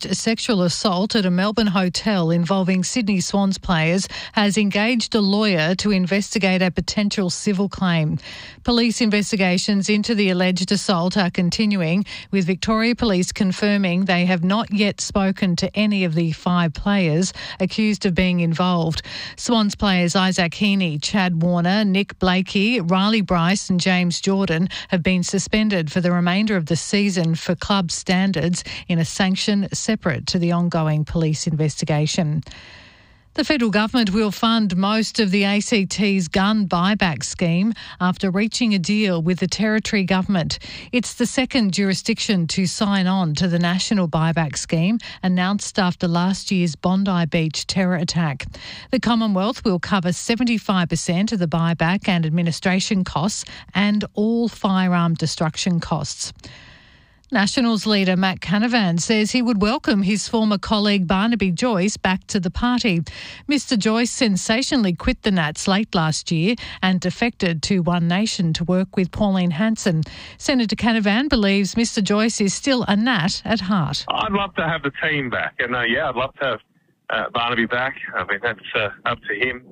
alleged sexual assault at a Melbourne hotel involving Sydney Swans players has engaged a lawyer to investigate a potential civil claim. Police investigations into the alleged assault are continuing, with Victoria Police confirming they have not yet spoken to any of the 5 players accused of being involved. Swans players Isaac Heaney, Chad Warner, Nick Blakey, Riley Bryce and James Jordan have been suspended for the remainder of the season for club standards in a sanction separate to the ongoing police investigation. The federal government will fund most of the ACT's gun buyback scheme after reaching a deal with the territory government. It's the second jurisdiction to sign on to the national buyback scheme, announced after last year's Bondi Beach terror attack. The Commonwealth will cover 75% of the buyback and administration costs and all firearm destruction costs. Nationals leader Matt Canavan says he would welcome his former colleague Barnaby Joyce back to the party. Mr Joyce sensationally quit the Nats late last year and defected to One Nation to work with Pauline Hanson. Senator Canavan believes Mr Joyce is still a Nat at heart. I'd love to have the team back, and I'd love to have Barnaby back. I mean, that's up to him.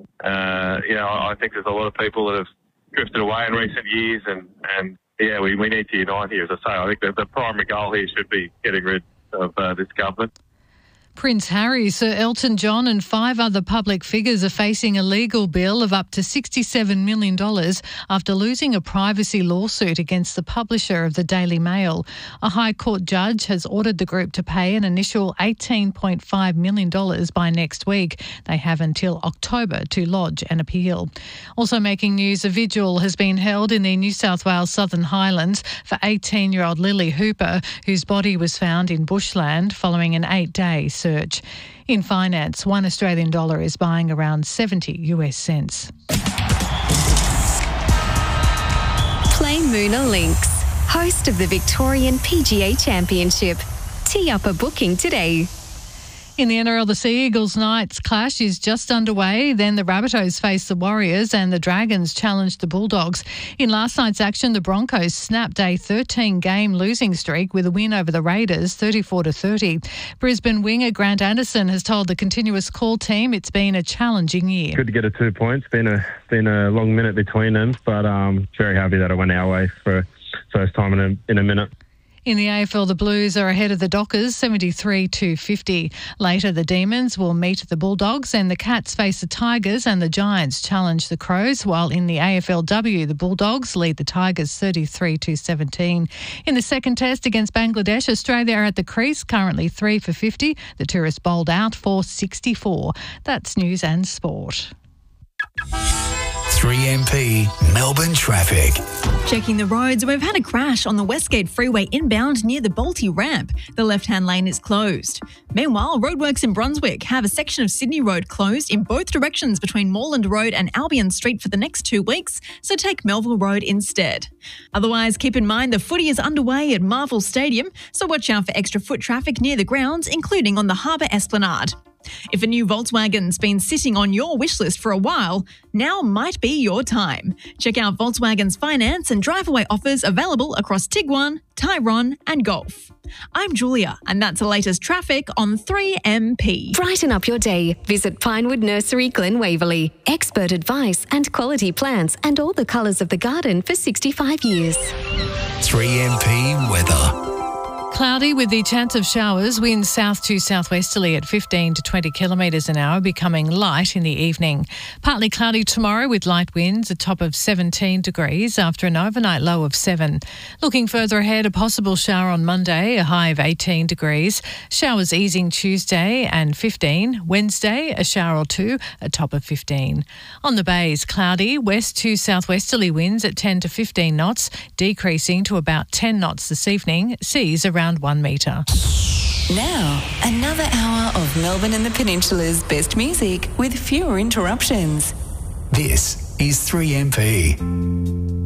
I think there's a lot of people that have drifted away in recent years, and we need to unite here. As I say, I think that the primary goal here should be getting rid of this government. Prince Harry, Sir Elton John and 5 other public figures are facing a legal bill of up to $67 million after losing a privacy lawsuit against the publisher of the Daily Mail. A High Court judge has ordered the group to pay an initial $18.5 million by next week. They have until October to lodge an appeal. Also making news, a vigil has been held in the New South Wales Southern Highlands for 18-year-old Lily Hooper, whose body was found in bushland following an 8-day search. In finance, $1 Australian dollar is buying around 70 US cents. Play Moona Links, host of the Victorian PGA Championship. Tee up a booking today. In the NRL, the Sea Eagles Knights clash is just underway. Then the Rabbitohs face the Warriors and the Dragons challenge the Bulldogs. In last night's action, the Broncos snapped a 13-game losing streak with a win over the Raiders, 34-30. Brisbane winger Grant Anderson has told the Continuous Call team it's been a challenging year. Good to get 2 points. Been a long minute between them, but very happy that it went our way for first time in a minute. In the AFL, the Blues are ahead of the Dockers, 73-50. Later, the Demons will meet the Bulldogs and the Cats face the Tigers and the Giants challenge the Crows, while in the AFLW, the Bulldogs lead the Tigers 33-17. In the second test against Bangladesh, Australia are at the crease, currently 3 for 50. The Tourists bowled out for 64. That's news and sport. 3MP Melbourne traffic. Checking the roads, we've had a crash on the Westgate Freeway inbound near the Balti ramp. The left-hand lane is closed. Meanwhile, roadworks in Brunswick have a section of Sydney Road closed in both directions between Moreland Road and Albion Street for the next 2 weeks, so take Melville Road instead. Otherwise, keep in mind the footy is underway at Marvel Stadium, so watch out for extra foot traffic near the grounds, including on the Harbour Esplanade. If a new Volkswagen's been sitting on your wish list for a while, now might be your time. Check out Volkswagen's finance and drive-away offers available across Tiguan, Tyrone and Golf. I'm Julia, and that's the latest traffic on 3MP. Brighten up your day. Visit Pinewood Nursery, Glen Waverley. Expert advice and quality plants and all the colours of the garden for 65 years. 3MP weather. Cloudy with the chance of showers, winds south to southwesterly at 15 to 20 kilometres an hour, becoming light in the evening. Partly cloudy tomorrow with light winds, a top of 17 degrees after an overnight low of 7. Looking further ahead, a possible shower on Monday, a high of 18 degrees. Showers easing Tuesday and 15. Wednesday, a shower or 2, a top of 15. On the bays, cloudy, west to southwesterly winds at 10 to 15 knots, decreasing to about 10 knots this evening. Seas around 1 metre. Now, another hour of Melbourne and the Peninsula's best music with fewer interruptions. This is 3MP.